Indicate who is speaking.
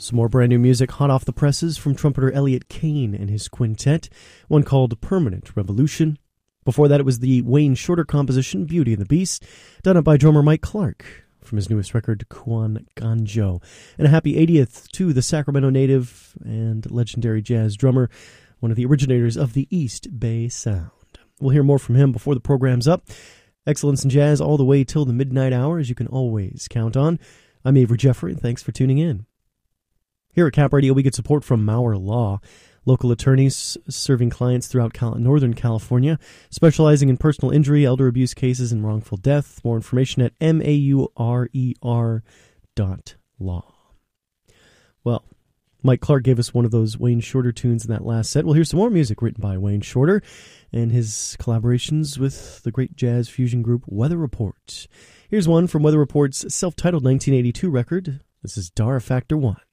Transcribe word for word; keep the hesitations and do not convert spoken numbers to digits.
Speaker 1: Some more brand new music hot off the presses from trumpeter Elliot Kane and his quintet, one called Permanent Revolution. Before that, it was the Wayne Shorter composition, Beauty and the Beast, done up by drummer Mike Clark from his newest record, Kwan Ganjo. And a happy eightieth to the Sacramento native and legendary jazz drummer, one of the originators of the East Bay Sound. We'll hear more from him before the program's up. Excellence in jazz all the way till the midnight hour, as you can always count on. I'm Avery Jeffrey, and thanks for tuning in. Here at Cap Radio, we get support from Mauer Law, local attorneys serving clients throughout Cal- Northern California, specializing in personal injury, elder abuse cases, and wrongful death. More information at M A U R E R dot law. Well, Mike Clark gave us one of those Wayne Shorter tunes in that last set. We'll hear some more music written by Wayne Shorter and his collaborations with the great jazz fusion group Weather Report. Here's one from Weather Report's self-titled nineteen eighty-two record. This is Dar Factor One.